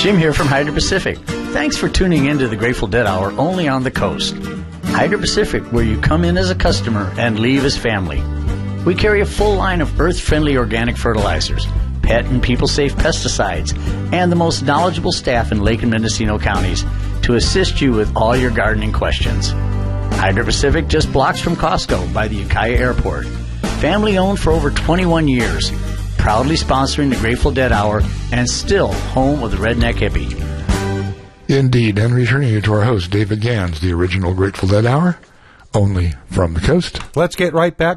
Jim here from Hydro Pacific. Thanks for tuning in to the Grateful Dead Hour only on the coast. Hydro Pacific, where you come in as a customer and leave as family. We carry a full line of earth-friendly organic fertilizers, pet and people-safe pesticides, and the most knowledgeable staff in Lake and Mendocino counties to assist you with all your gardening questions. Hydro Pacific just blocks from Costco by the Ukiah Airport. Family-owned for over 21 years. Proudly sponsoring the Grateful Dead Hour and still home of the Redneck Hippie. Indeed, and returning you to our host, David Gans, the original Grateful Dead Hour, only from the coast. Let's get right back